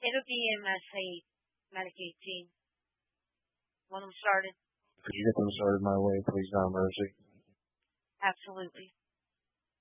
It'll be MSA Medicaid team. Want them started? Could you get them started my way, please, Don Mercy? Absolutely.